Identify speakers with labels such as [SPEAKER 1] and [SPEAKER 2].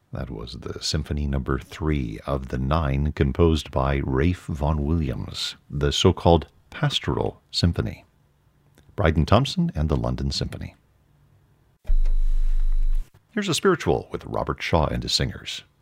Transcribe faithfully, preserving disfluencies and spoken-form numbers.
[SPEAKER 1] That was the Symphony Number Three of the nine composed by Ralph Vaughan Williams, the so-called Pastoral Symphony. Bryden Thompson and the London Symphony. Here's a spiritual with Robert Shaw and his singers.